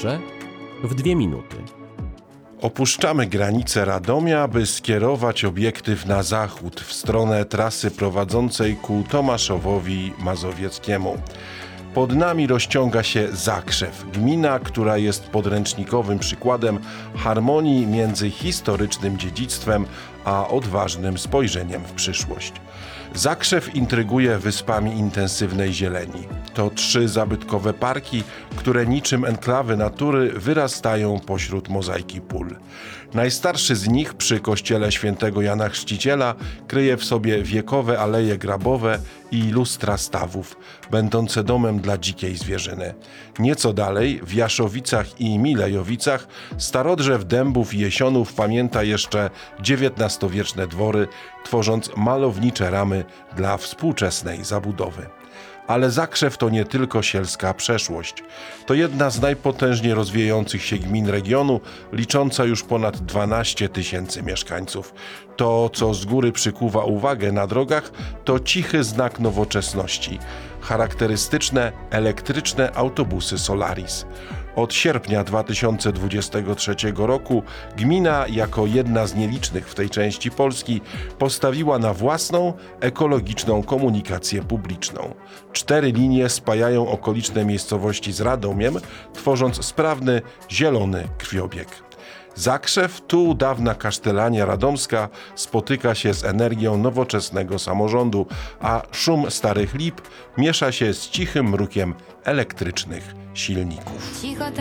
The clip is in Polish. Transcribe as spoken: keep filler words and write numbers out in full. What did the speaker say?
Zawsze w dwie minuty. Opuszczamy granice Radomia, by skierować obiektyw na zachód, w stronę trasy prowadzącej ku Tomaszowowi Mazowieckiemu. Pod nami rozciąga się Zakrzew, gmina, która jest podręcznikowym przykładem harmonii między historycznym dziedzictwem a odważnym spojrzeniem w przyszłość. Zakrzew intryguje wyspami intensywnej zieleni. To trzy zabytkowe parki, które niczym enklawy natury wyrastają pośród mozaiki pól. Najstarszy z nich przy kościele świętego Jana Chrzciciela kryje w sobie wiekowe aleje grabowe i lustra stawów, będące domem dla dzikiej zwierzyny. Nieco dalej, w Jaszowicach i Milejowicach, starodrzew dębów i jesionów pamięta jeszcze dziewiętnastowieczne dwory, tworząc malownicze ramy dla współczesnej zabudowy. Ale Zakrzew to nie tylko sielska przeszłość. To jedna z najpotężniej rozwijających się gmin regionu, licząca już ponad dwanaście tysięcy mieszkańców. To, co z góry przykuwa uwagę na drogach, to cichy znak nowoczesności. Charakterystyczne elektryczne autobusy Solaris. Od sierpnia dwa tysiące dwudziestego trzeciego roku gmina, jako jedna z nielicznych w tej części Polski, postawiła na własną, ekologiczną komunikację publiczną. Cztery linie spajają okoliczne miejscowości z Radomiem, tworząc sprawny, zielony krwiobieg. Zakrzew, tu dawna kasztelania radomska, spotyka się z energią nowoczesnego samorządu, a szum starych lip miesza się z cichym mrukiem elektrycznych silników. Cicho